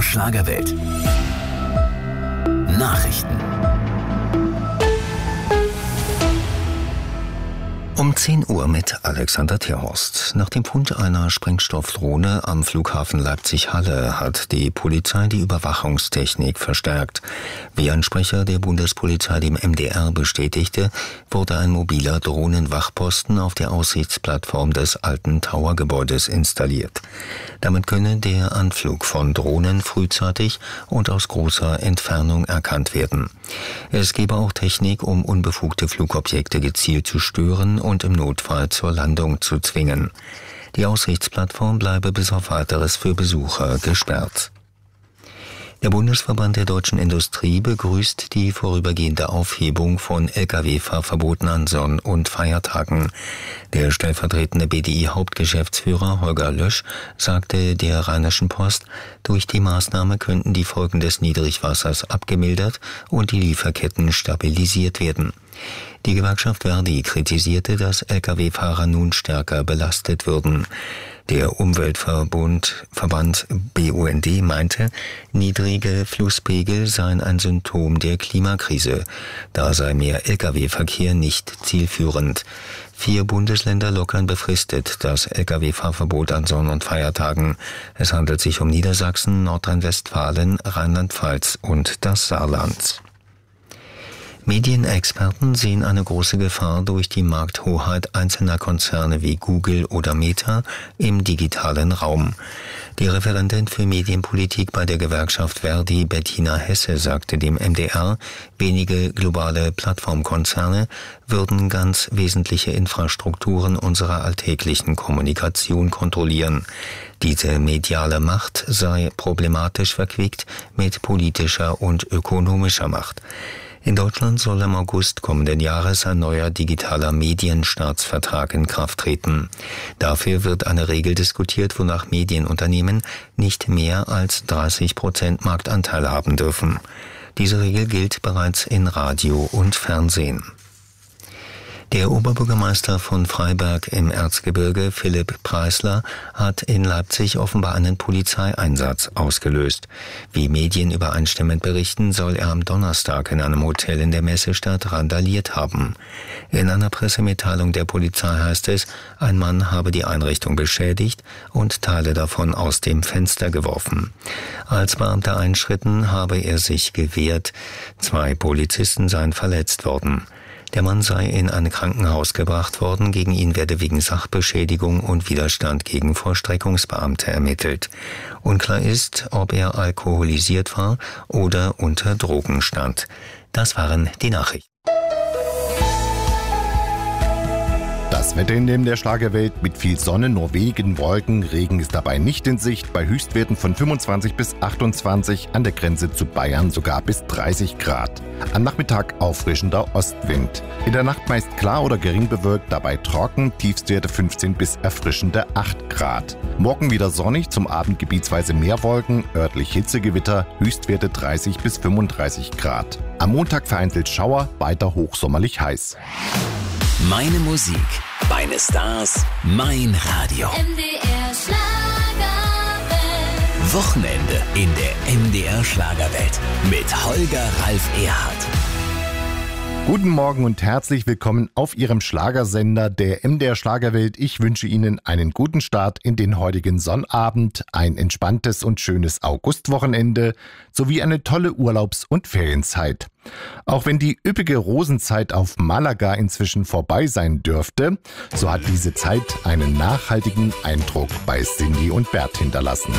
Schlagerwelt. Nachrichten. Um 10 Uhr mit Alexander Terhorst. Nach dem Fund einer Sprengstoffdrohne am Flughafen Leipzig-Halle hat die Polizei die Überwachungstechnik verstärkt. Wie ein Sprecher der Bundespolizei dem MDR bestätigte, wurde ein mobiler Drohnenwachposten auf der Aussichtsplattform des alten Towergebäudes installiert. Damit könne der Anflug von Drohnen frühzeitig und aus großer Entfernung erkannt werden. Es gebe auch Technik, um unbefugte Flugobjekte gezielt zu stören und im Notfall zur Landung zu zwingen. Die Aussichtsplattform bleibe bis auf Weiteres für Besucher gesperrt. Der Bundesverband der deutschen Industrie begrüßt die vorübergehende Aufhebung von Lkw-Fahrverboten an Sonn- und Feiertagen. Der stellvertretende BDI-Hauptgeschäftsführer Holger Lösch sagte der Rheinischen Post, durch die Maßnahme könnten die Folgen des Niedrigwassers abgemildert und die Lieferketten stabilisiert werden. Die Gewerkschaft Verdi kritisierte, dass Lkw-Fahrer nun stärker belastet würden. Der Umweltverband BUND meinte, niedrige Flusspegel seien ein Symptom der Klimakrise. Da sei mehr Lkw-Verkehr nicht zielführend. 4 Bundesländer lockern befristet das Lkw-Fahrverbot an Sonn- und Feiertagen. Es handelt sich um Niedersachsen, Nordrhein-Westfalen, Rheinland-Pfalz und das Saarland. Medienexperten sehen eine große Gefahr durch die Markthoheit einzelner Konzerne wie Google oder Meta im digitalen Raum. Die Referentin für Medienpolitik bei der Gewerkschaft Verdi, Bettina Hesse, sagte dem MDR, wenige globale Plattformkonzerne würden ganz wesentliche Infrastrukturen unserer alltäglichen Kommunikation kontrollieren. Diese mediale Macht sei problematisch verquickt mit politischer und ökonomischer Macht. In Deutschland soll im August kommenden Jahres ein neuer digitaler Medienstaatsvertrag in Kraft treten. Dafür wird eine Regel diskutiert, wonach Medienunternehmen nicht mehr als 30% Marktanteil haben dürfen. Diese Regel gilt bereits in Radio und Fernsehen. Der Oberbürgermeister von Freiberg im Erzgebirge, Philipp Preisler, hat in Leipzig offenbar einen Polizeieinsatz ausgelöst. Wie Medien übereinstimmend berichten, soll er am Donnerstag in einem Hotel in der Messestadt randaliert haben. In einer Pressemitteilung der Polizei heißt es, ein Mann habe die Einrichtung beschädigt und Teile davon aus dem Fenster geworfen. Als Beamte einschritten, habe er sich gewehrt. 2 Polizisten seien verletzt worden. Der Mann sei in ein Krankenhaus gebracht worden, gegen ihn werde wegen Sachbeschädigung und Widerstand gegen Vollstreckungsbeamte ermittelt. Unklar ist, ob er alkoholisiert war oder unter Drogen stand. Das waren die Nachrichten. Das Wetter in der Schlagerwelt mit viel Sonne, nur wenigen Wolken. Regen ist dabei nicht in Sicht. Bei Höchstwerten von 25 bis 28, an der Grenze zu Bayern sogar bis 30 Grad. Am Nachmittag auffrischender Ostwind. In der Nacht meist klar oder gering bewölkt, dabei trocken, Tiefstwerte 15 bis erfrischende 8 Grad. Morgen wieder sonnig, zum Abend gebietsweise mehr Wolken, örtlich Hitzegewitter, Höchstwerte 30 bis 35 Grad. Am Montag vereinzelt Schauer, weiter hochsommerlich heiß. Meine Musik, meine Stars, mein Radio. MDR Schlagerwelt. Wochenende in der MDR Schlagerwelt mit Holger Ralf Erhardt. Guten Morgen und herzlich willkommen auf Ihrem Schlagersender der MDR Schlagerwelt. Ich wünsche Ihnen einen guten Start in den heutigen Sonnabend, ein entspanntes und schönes Augustwochenende sowie eine tolle Urlaubs- und Ferienzeit. Auch wenn die üppige Rosenzeit auf Malaga inzwischen vorbei sein dürfte, so hat diese Zeit einen nachhaltigen Eindruck bei Cindy und Bert hinterlassen.